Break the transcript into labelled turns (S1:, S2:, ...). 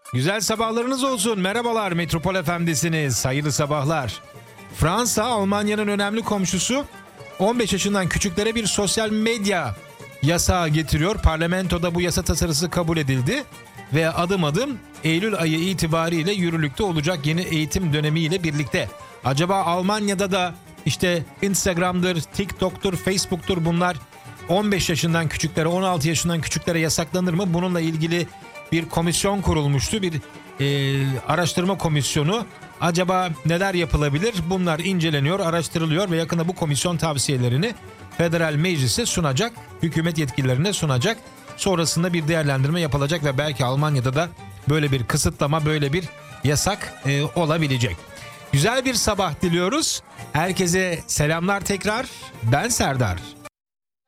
S1: Güzel sabahlarınız olsun. Merhabalar, Metropol FM'desiniz. Hayırlı sabahlar. Fransa, Almanya'nın önemli komşusu, 15 yaşından küçüklere bir sosyal medya yasağı getiriyor. Parlamentoda bu yasa tasarısı kabul edildi ve adım adım Eylül ayı itibariyle yürürlükte olacak yeni eğitim dönemiyle birlikte. Acaba Almanya'da da işte Instagram'dır, TikTok'tur, Facebook'tur, bunlar 15 yaşından küçüklere, 16 yaşından küçüklere yasaklanır mı? Bununla ilgili bir komisyon kurulmuştu, bir araştırma komisyonu. Acaba neler yapılabilir? Bunlar inceleniyor, araştırılıyor ve yakında bu komisyon tavsiyelerini Federal Meclis'e sunacak, hükümet yetkililerine sunacak. Sonrasında bir değerlendirme yapılacak ve belki Almanya'da da böyle bir kısıtlama, böyle bir yasak olabilecek. Güzel bir sabah diliyoruz. Herkese selamlar tekrar. Ben Serdar.